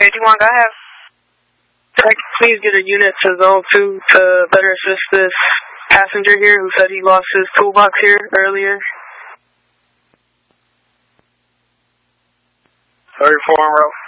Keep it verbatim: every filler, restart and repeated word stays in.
fifty-one, go ahead. Tech, please get a unit to zone two to better assist this passenger here who said he lost his toolbox here earlier. thirty-four en route.